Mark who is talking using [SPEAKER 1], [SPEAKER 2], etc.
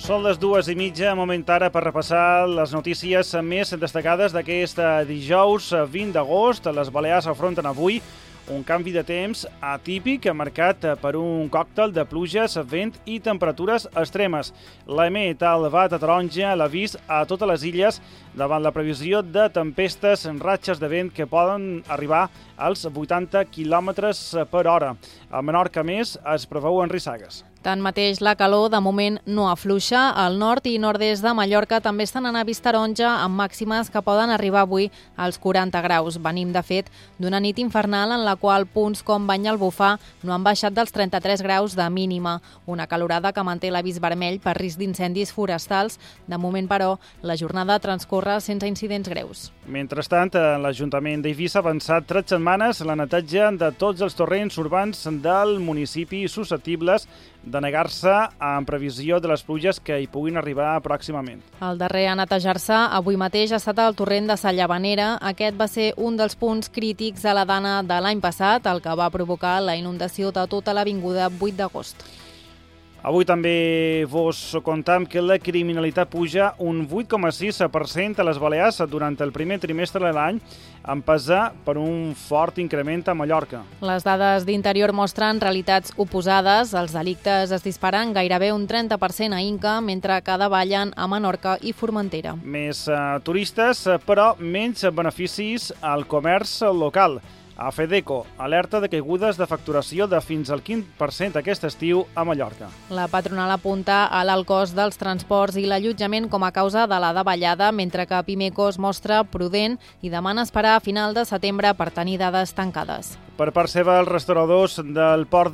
[SPEAKER 1] Són les 2:30, moment ara per repassar les notícies més destacades d'aquest dijous 20 d'agost. Les Balears afronten avui un canvi de temps atípic marcat per un còctel de pluges, vent i temperatures extremes. L'EMET ha elevat a taronja l'avís a totes les illes davant la previsió de tempestes en ratxes de vent que poden arribar als 80 km per hora. A Menorca, més, es preveuen rissagues.
[SPEAKER 2] Tanmateix, la calor de moment no afluixa. Al nord i nord-est de Mallorca també estan en avís taronja amb màximes que poden arribar avui als 40 graus. Venim, de fet, d'una nit infernal en la qual punts com Banyalbufar no han baixat dels 33 graus de mínima. Una calorada que manté l'avís vermell per risc d'incendis forestals. De moment, però, la jornada transcorre sense incidents greus.
[SPEAKER 1] Mentrestant, l'Ajuntament d'Eivissa ha avançat 3 setmanes la neteja de tots els torrents urbans del municipi susceptibles de negar-se en previsió de les pluges que hi puguin arribar pròximament.
[SPEAKER 2] El darrer a netejar-se avui mateix ha estat el torrent de Sa Llavanera. Aquest va ser un dels punts crítics a la Dana de l'any passat, el que va provocar la inundació de tota l'avinguda 8 d'agost.
[SPEAKER 1] Avui també vos contam que la criminalitat puja un 8,6% a les Balears durant el primer trimestre de l'any, en pesar per un fort increment a Mallorca.
[SPEAKER 2] Les dades d'Interior mostren realitats oposades. Els delictes es disparen gairebé un 30% a Inca, mentre que davallen a Menorca i Formentera.
[SPEAKER 1] Més turistes, però menys beneficis al comerç local. A Fedeco alerta de caigudes de facturació de fins al 15% aquest estiu a Mallorca.
[SPEAKER 2] La patronal apunta a l'alt cost dels transports i l'allotjament com a causa de la davallada, mentre que Pimeco es mostra prudent i demana esperar a final de setembre per tenir dades tancades.
[SPEAKER 1] Per part seva, els restauradors del Port